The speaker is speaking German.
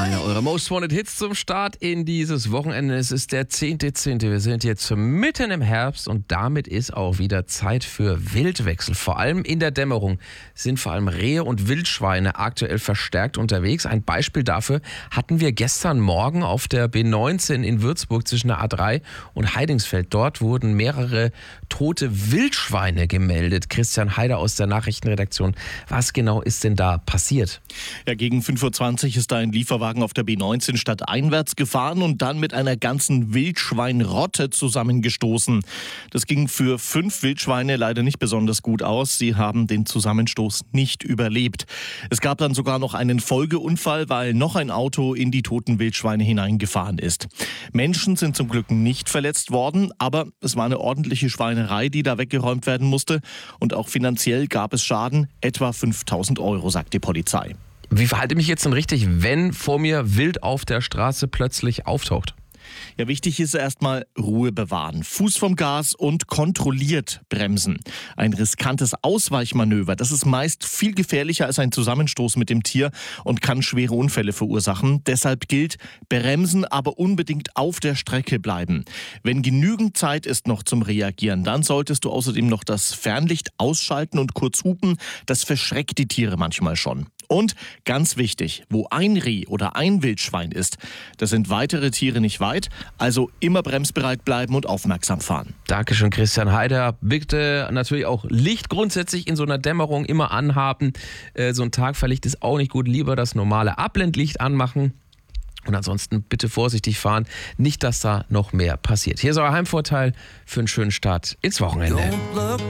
Einer eurer Most Wanted Hits zum Start in dieses Wochenende. Es ist der 10.10. Wir sind jetzt mitten im Herbst und damit ist auch wieder Zeit für Wildwechsel. Vor allem in der Dämmerung sind vor allem Rehe und Wildschweine aktuell verstärkt unterwegs. Ein Beispiel dafür hatten wir gestern Morgen auf der B19 in Würzburg zwischen der A3 und Heidingsfeld. Dort wurden mehrere tote Wildschweine gemeldet. Christian Heider aus der Nachrichtenredaktion. Was genau ist denn da passiert? Ja, gegen 5.20 Uhr ist da ein Lieferwagen auf der B19 stadteinwärts gefahren und dann mit einer ganzen Wildschweinrotte zusammengestoßen. Das ging für 5 Wildschweine leider nicht besonders gut aus. Sie haben den Zusammenstoß nicht überlebt. Es gab dann sogar noch einen Folgeunfall, weil noch ein Auto in die toten Wildschweine hineingefahren ist. Menschen sind zum Glück nicht verletzt worden, aber es war eine ordentliche Schweinerei, die da weggeräumt werden musste. Und auch finanziell gab es Schaden, etwa 5.000 Euro, sagt die Polizei. Wie verhalte ich mich jetzt denn richtig, wenn vor mir wild auf der Straße plötzlich auftaucht? Ja, wichtig ist erstmal Ruhe bewahren, Fuß vom Gas und kontrolliert bremsen. Ein riskantes Ausweichmanöver, das ist meist viel gefährlicher als ein Zusammenstoß mit dem Tier und kann schwere Unfälle verursachen. Deshalb gilt, bremsen, aber unbedingt auf der Strecke bleiben. Wenn genügend Zeit ist noch zum Reagieren, dann solltest du außerdem noch das Fernlicht ausschalten und kurz hupen. Das verschreckt die Tiere manchmal schon. Und ganz wichtig, wo ein Reh oder ein Wildschwein ist, da sind weitere Tiere nicht weit, also immer bremsbereit bleiben und aufmerksam fahren. Dankeschön, Christian Heider. Bitte natürlich auch Licht grundsätzlich in so einer Dämmerung immer anhaben. So ein Tagfahrlicht ist auch nicht gut, lieber das normale Abblendlicht anmachen. Und ansonsten bitte vorsichtig fahren, nicht, dass da noch mehr passiert. Hier ist euer Heimvorteil für einen schönen Start ins Wochenende.